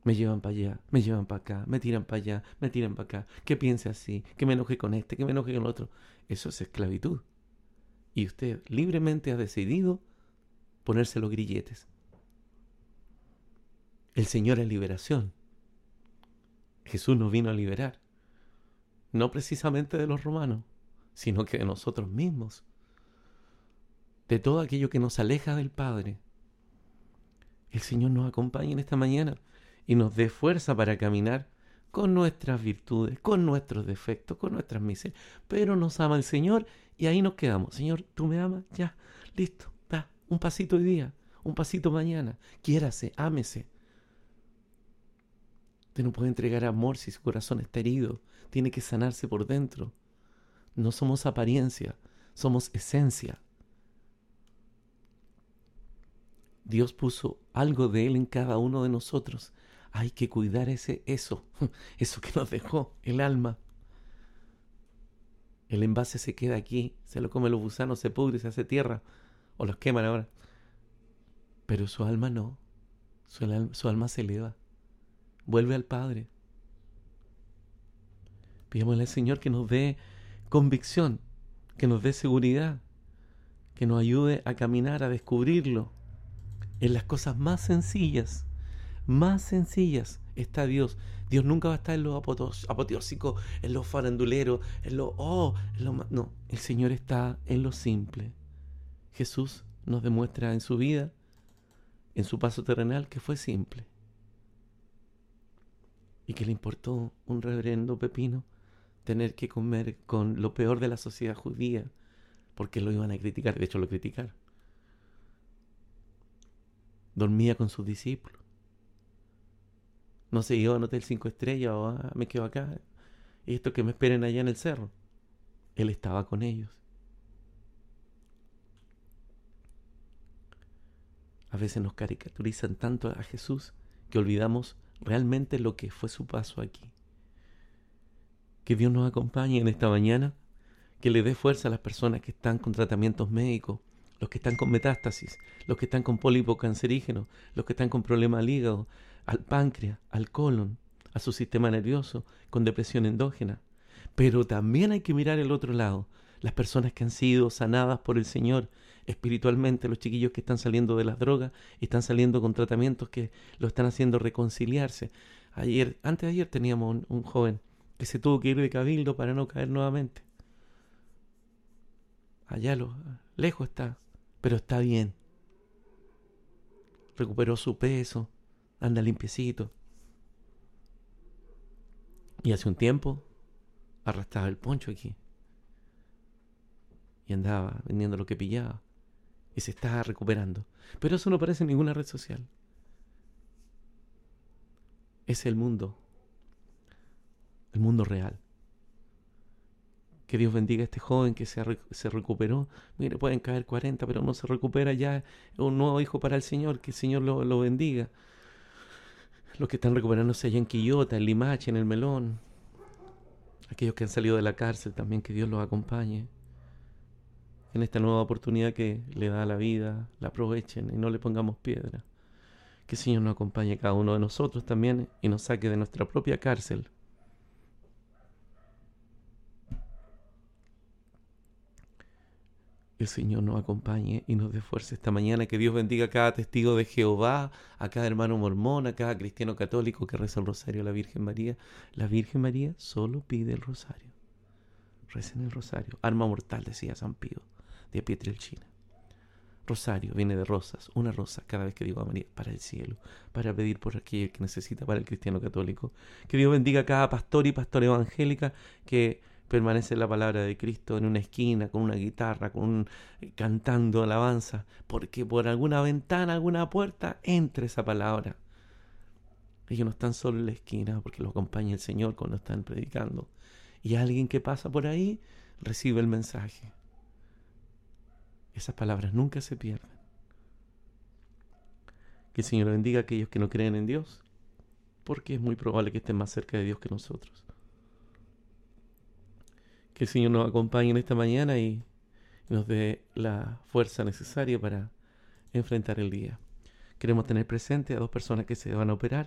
Me llevan para allá, me llevan para acá, me tiran para allá, me tiran para acá. Que piense así, que me enoje con este, que me enoje con el otro. Eso es esclavitud. Y usted libremente ha decidido ponerse los grilletes. El Señor es liberación. Jesús nos vino a liberar. No precisamente de los romanos, sino que de nosotros mismos. De todo aquello que nos aleja del Padre. El Señor nos acompañe en esta mañana y nos dé fuerza para caminar con nuestras virtudes, con nuestros defectos, con nuestras miserias. Pero nos ama el Señor y ahí nos quedamos. Señor, ¿tú me amas? Ya, listo, va, un pasito hoy día, un pasito mañana. Quiérase, ámese. Usted no puede entregar amor si su corazón está herido. Tiene que sanarse por dentro. No somos apariencia, somos esencia. Dios puso algo de Él en cada uno de nosotros. Hay que cuidar eso que nos dejó, el alma. El envase se queda aquí, se lo comen los gusanos, se pudre, se hace tierra, o los queman ahora. Pero su alma no, su alma se eleva, vuelve al Padre. Pidámosle al Señor que nos dé convicción, que nos dé seguridad, que nos ayude a caminar, a descubrirlo. En las cosas más sencillas está Dios. Dios nunca va a estar en lo apoteósico, en lo farandulero, no, el Señor está en lo simple. Jesús nos demuestra en su vida, en su paso terrenal, que fue simple. Y que le importó un reverendo pepino tener que comer con lo peor de la sociedad judía, porque lo iban a criticar, de hecho lo criticaron. Dormía con sus discípulos. No se iba a un hotel 5 estrellas o me quedo acá. Y esto que me esperen allá en el cerro. Él estaba con ellos. A veces nos caricaturizan tanto a Jesús que olvidamos realmente lo que fue su paso aquí. Que Dios nos acompañe en esta mañana, que le dé fuerza a las personas que están con tratamientos médicos, los que están con metástasis, los que están con pólipos cancerígenos, los que están con problemas al hígado, al páncreas, al colon, a su sistema nervioso, con depresión endógena. Pero también hay que mirar el otro lado, las personas que han sido sanadas por el Señor espiritualmente, los chiquillos que están saliendo de las drogas y están saliendo con tratamientos que lo están haciendo reconciliarse. Antes de ayer teníamos un joven que se tuvo que ir de Cabildo para no caer nuevamente. Allá lejos está, pero está bien. Recuperó su peso, anda limpiecito. Y hace un tiempo arrastraba el poncho aquí. Y andaba vendiendo lo que pillaba. Y se está recuperando. Pero eso no aparece en ninguna red social. Es el mundo real. Que Dios bendiga a este joven que se recuperó. Mire, pueden caer 40, pero no se recupera ya. Es un nuevo hijo para el Señor. Que el Señor lo bendiga. Los que están recuperándose allá en Quillota, en Limache, en El Melón. Aquellos que han salido de la cárcel también, que Dios los acompañe. En esta nueva oportunidad que le da la vida, la aprovechen y no le pongamos piedra. Que el Señor nos acompañe a cada uno de nosotros también y nos saque de nuestra propia cárcel. El Señor nos acompañe y nos dé fuerza esta mañana. Que Dios bendiga a cada testigo de Jehová, a cada hermano mormón, a cada cristiano católico que reza el rosario a la Virgen María. La Virgen María solo pide el rosario. Recen el rosario. Arma mortal, decía San Pío de Pietrelcina. Rosario viene de rosas, una rosa cada vez que digo a María, para el cielo, para pedir por aquel que necesita, para el cristiano católico. Que Dios bendiga a cada pastor y pastora evangélica que permanece en la palabra de Cristo en una esquina, con una guitarra, cantando alabanza, porque por alguna ventana, alguna puerta, entre esa palabra. Ellos no están solo en la esquina, porque los acompaña el Señor cuando están predicando. Y alguien que pasa por ahí recibe el mensaje. Esas palabras nunca se pierden. Que el Señor bendiga a aquellos que no creen en Dios, porque es muy probable que estén más cerca de Dios que nosotros. Que el Señor nos acompañe en esta mañana y nos dé la fuerza necesaria para enfrentar el día. Queremos tener presente a 2 personas que se van a operar